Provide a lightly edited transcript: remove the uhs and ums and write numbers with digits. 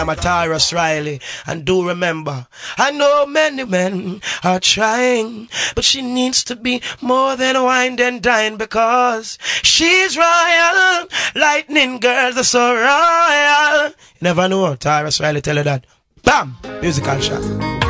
I'm a Tyrus Riley, and do remember, I know many men are trying, but she needs to be more than wine and dine because she's royal. Lightning girls are so royal. You never know, Tyrus Riley tell you that. Bam! Musical shot.